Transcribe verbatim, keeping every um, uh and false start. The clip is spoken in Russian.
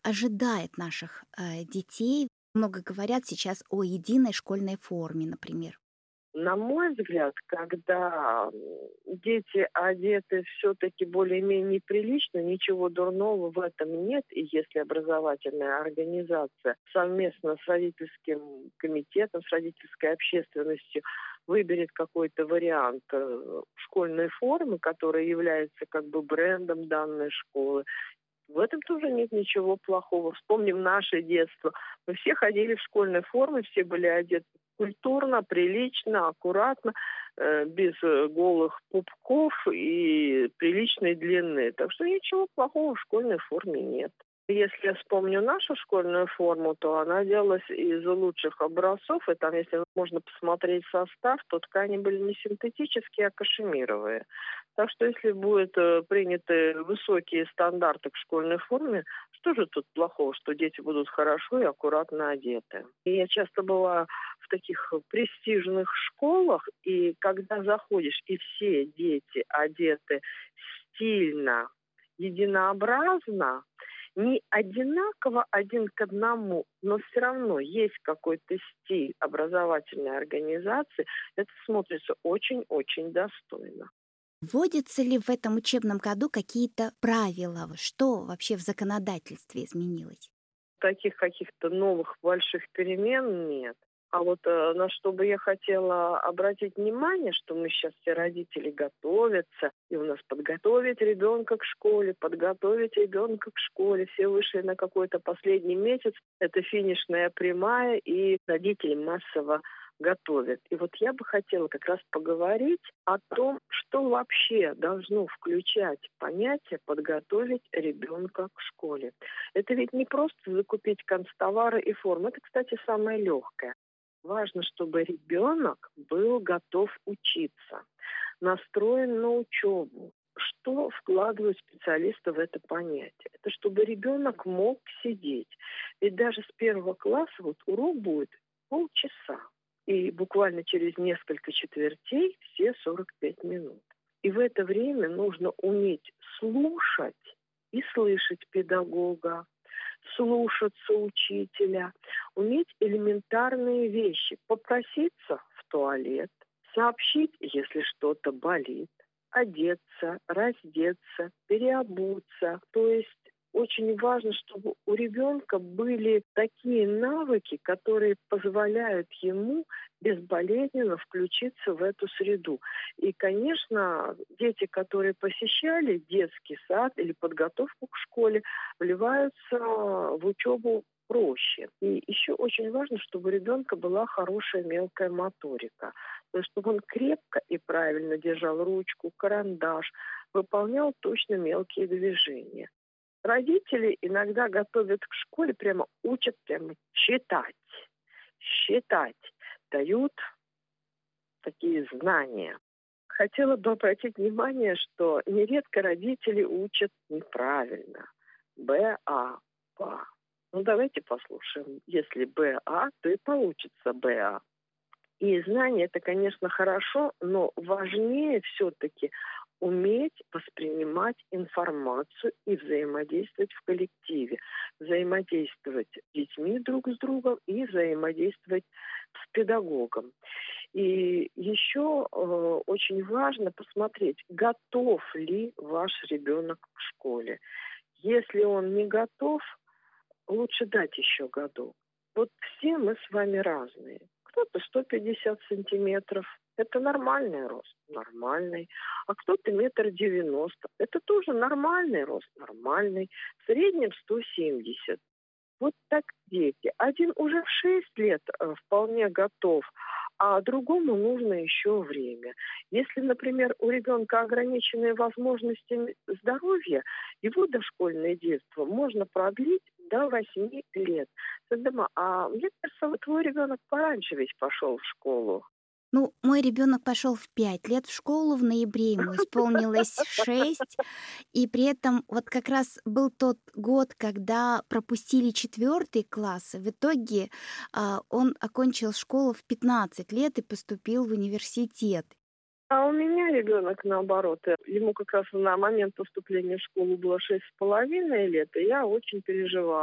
ожидает наших э, детей? Много говорят сейчас о единой школьной форме, например. На мой взгляд, когда м, дети одеты все-таки более-менее прилично, ничего дурного в этом нет. И если образовательная организация совместно с родительским комитетом, с родительской общественностью выберет какой-то вариант э, школьной формы, который является как бы брендом данной школы, в этом тоже нет ничего плохого. Вспомним наше детство. Мы все ходили в школьной форме, все были одеты культурно, прилично, аккуратно, э, без э, голых пупков и приличной длины. Так что ничего плохого в школьной форме нет. Если я вспомню нашу школьную форму, то она делалась из лучших образцов, и там, если можно посмотреть состав, то ткани были не синтетические, а кашемировые. Так что если будут э, приняты высокие стандарты к школьной форме, что же тут плохого, что дети будут хорошо и аккуратно одеты? И я часто была в таких престижных школах, и когда заходишь, и все дети одеты стильно, единообразно, не одинаково один к одному, но все равно есть какой-то стиль образовательной организации, это смотрится очень-очень достойно. Вводятся ли в этом учебном году какие-то правила? Что вообще в законодательстве изменилось? Таких каких-то новых больших перемен нет. А вот э, на что бы я хотела обратить внимание, что мы сейчас все родители готовятся, и у нас подготовить ребенка к школе, подготовить ребенка к школе. Все вышли на какой-то последний месяц, это финишная прямая, и родители массово готовят. И вот я бы хотела как раз поговорить о том, что вообще должно включать понятие «подготовить ребенка к школе». Это ведь не просто закупить канцтовары и форму. Это, кстати, самое легкое. Важно, чтобы ребенок был готов учиться, настроен на учебу. Что вкладывают специалисты в это понятие? Это чтобы ребенок мог сидеть. Ведь даже с первого класса вот урок будет полчаса. И буквально через несколько четвертей все сорок пять минут. И в это время нужно уметь слушать и слышать педагога, слушаться учителя, уметь элементарные вещи, попроситься в туалет, сообщить, если что-то болит, одеться, раздеться, переобуться. То есть очень важно, чтобы у ребенка были такие навыки, которые позволяют ему безболезненно включиться в эту среду. И, конечно, дети, которые посещали детский сад или подготовку к школе, вливаются в учебу проще. И еще очень важно, чтобы у ребенка была хорошая мелкая моторика. То есть, чтобы он крепко и правильно держал ручку, карандаш, выполнял точно мелкие движения. Родители иногда готовят к школе, прямо учат прямо читать, считать, дают такие знания. Хотела бы обратить внимание, что нередко родители учат неправильно. Б, А, Па. Ну, давайте послушаем. Если Б, А, то и получится Б, А. И знание — это, конечно, хорошо, но важнее все-таки уметь воспринимать информацию и взаимодействовать в коллективе, взаимодействовать с детьми друг с другом и взаимодействовать с педагогом. И еще э, очень важно посмотреть, готов ли ваш ребенок к школе. Если он не готов, лучше дать еще годок. Вот все мы с вами разные. Кто-то сто пятьдесят сантиметров. Это нормальный рост, нормальный. А кто-то метр девяносто. Это тоже нормальный рост, нормальный. В среднем сто семьдесят. Вот так дети. Один уже в шесть лет э, вполне готов, а другому нужно еще время. Если, например, у ребенка ограниченные возможности здоровья, его дошкольное детство можно продлить до восьми лет. Садама, а мне кажется, вот твой ребенок пораньше ведь пошел в школу. Ну, мой ребенок пошел в пять лет в школу, в ноябре ему исполнилось шесть, и при этом вот как раз был тот год, когда пропустили четвертый класс. В итоге а, он окончил школу в пятнадцать лет и поступил в университет. А у меня ребенок наоборот. э, Ему как раз на момент поступления в школу было шесть с половиной лет, и я очень переживала.